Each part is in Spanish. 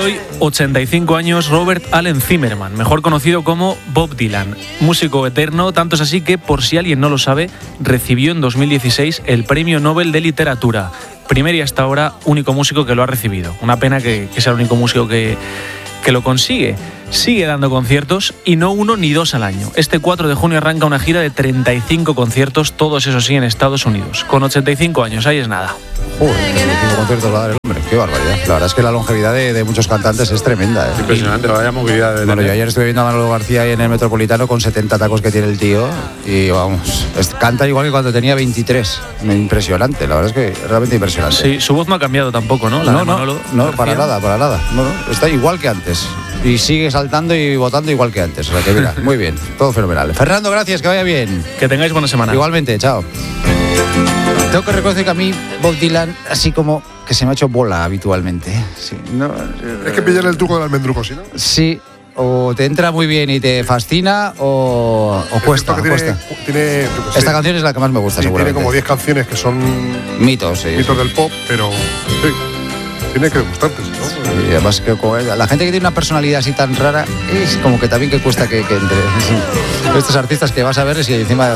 hoy 85 años Robert Allen Zimmerman, mejor conocido como Bob Dylan, músico eterno, tanto es así que, por si alguien no lo sabe, recibió en 2016 el Premio Nobel de Literatura. Primer y hasta ahora único músico que lo ha recibido. Una pena que sea el único músico que lo consigue. Sigue dando conciertos y no uno ni dos al año. Este 4 de junio arranca una gira de 35 conciertos, todos esos sí en Estados Unidos. Con 85 años, ahí es nada. Joder, 35 conciertos va a dar el hombre, qué barbaridad. La verdad es que la longevidad de muchos cantantes es tremenda. Impresionante, vaya movilidad de Bueno, yo ayer estuve viendo a Manolo García ahí en el Metropolitano con 70 tacos que tiene el tío y vamos, canta igual que cuando tenía 23. Impresionante, la verdad es que realmente impresionante. Sí, su voz no ha cambiado tampoco, ¿no? No, para nada. No, está igual que antes. Y sigue saltando y votando igual que antes. O sea que mira, muy bien, todo fenomenal. Fernando, gracias, que vaya bien. Que tengáis buena semana. Igualmente, chao. Tengo que reconocer que a mí Bob Dylan así como que se me ha hecho bola habitualmente. Sí, no, es que pillar el truco del almendruco, ¿sí, no? Sí, o te entra muy bien y te fascina o cuesta. Esta canción es la que más me gusta, sí, seguramente. Tiene como 10 canciones que son mitos del pop, pero sí, tiene que gustarte, ¿no? Y además que la gente que tiene una personalidad así tan rara es como que también que cuesta que entre estos artistas que vas a verles y encima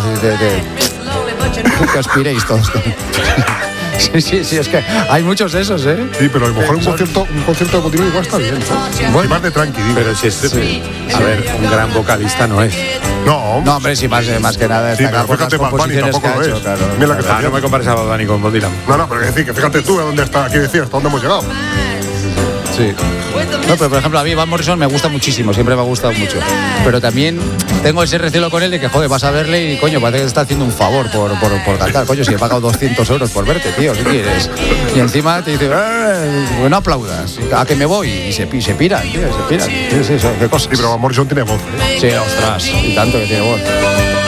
que os piréis todos. Sí, es que hay muchos de esos, ¿eh? Sí, pero a lo mejor un concierto de Botín igual está bien, ¿no? Bueno, más de tranqui, digo. Pero si a ver, un gran vocalista no es. No, hombre, sí, más que nada. Sí, pero fíjate, Bad Bunny tampoco lo es. Claro, no me compares a Bad Bunny con Bob Dylan. No, pero es decir, que fíjate tú a dónde está, aquí decías, hasta dónde hemos llegado. Sí. No, pero por ejemplo, a mí Van Morrison me gusta muchísimo, siempre me ha gustado mucho. Pero también tengo ese recelo con él de que, joder, vas a verle y, coño, parece que te está haciendo un favor por cantar. Coño, si he pagado 200 euros por verte, tío, ¿qué quieres? Y encima te dice, no aplaudas, a que me voy. Y se piran, tío, se piran. Sí, qué cosas. Sí, pero Van Morrison tiene voz, ¿eh? Sí, ostras, y tanto que tiene voz.